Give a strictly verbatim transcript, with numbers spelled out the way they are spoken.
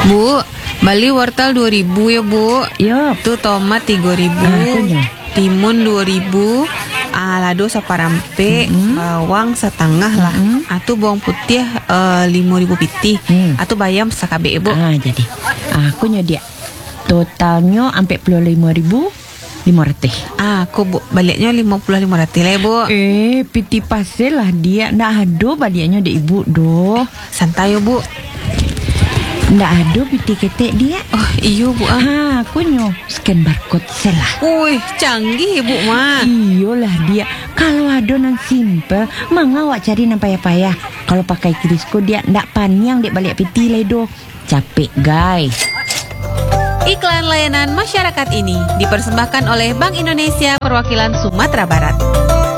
Bu, beli wortel dua ribu ya, Bu. Yup. Tuh tomat tiga ribu. Ah, Timun dua ribu. Ah, lado saparampe, Mm-hmm. bawang setengah lah. Mm-hmm. Atuh bawang putih uh, lima ribu pitih. Mm. Atuh bayam sakabe, Bu. Ah, jadi aku nyodia totalnya sampai puluh lima ribu lima ratus. Ah, aku Bu, baliknya lima puluh lima ratus lah, Bu. Eh, piti pasel lah dia. Ndak ada baliknya dek ibu doh. Santai ya, Bu. Ndak ada piti ketek dia. Oh, iyo, Bu. Ah. Ah, aku nyo scan barcode selah. Wih, canggih, Bu, mah. Iyalah dia. Kalau ada nang simple, manga awak cari nang payah-payah. Kalau pakai Krisco dia ndak paniang dek balik piti ledo. Capek, guys. Iklan layanan masyarakat ini dipersembahkan oleh Bank Indonesia Perwakilan Sumatera Barat.